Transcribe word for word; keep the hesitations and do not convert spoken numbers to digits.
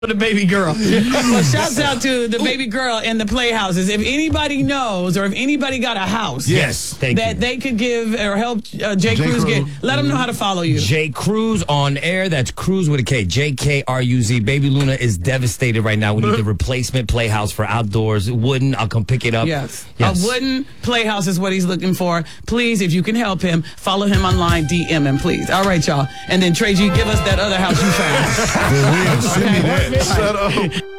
For the baby girl. Well, shouts out to the baby girl in the playhouses. If anybody knows or if anybody got a house yes, thank that you. they could give or help uh, J. Cruz get, let them know how to follow you. J. Cruz on air. That's Cruz with a K. J K R U Z. Baby Luna is devastated right now. We need the replacement playhouse for outdoors. Wooden. I'll come pick it up. Yes. yes. A wooden playhouse is what he's looking for. Please, if you can help him, follow him online, D M him, please. All right, y'all. And then, Trey G, give us that other house you found. For real. Send me that. Shut up.